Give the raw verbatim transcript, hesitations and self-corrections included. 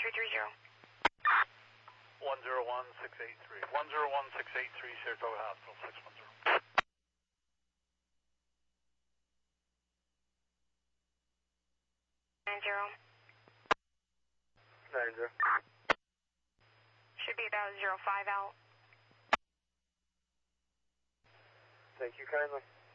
two three zero. one zero one six eight three. one zero one six eight three, Saratoga Hospital, six one zero. Nine zero. Nine zero. Should be about zero five out. Thank you kindly.